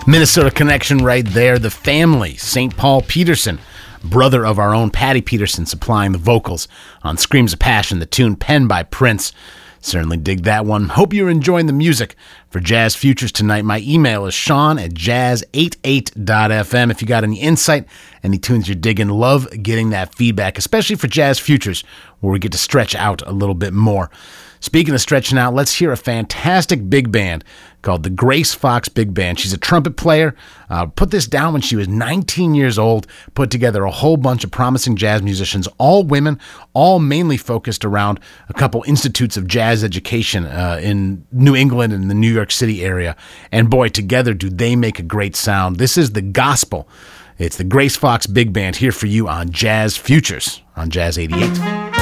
Minnesota connection right there. The family, St. Paul Peterson, brother of our own Patty Peterson, supplying the vocals on Screams of Passion, the tune penned by Prince. Certainly dig that one. Hope you're enjoying the music for Jazz Futures tonight. My email is sean@jazz88.fm. If you got any insight, any tunes you're digging, love getting that feedback, especially for Jazz Futures, where we get to stretch out a little bit more. Speaking of stretching out, let's hear a fantastic big band called the Grace Fox Big Band. She's a trumpet player, put this down when she was 19 years old, put together a whole bunch of promising jazz musicians, all women, all mainly focused around a couple institutes of jazz education in New England and the New York City area. And boy, together do they make a great sound. This is the gospel. It's the Grace Fox Big Band here for you on Jazz Futures on Jazz 88.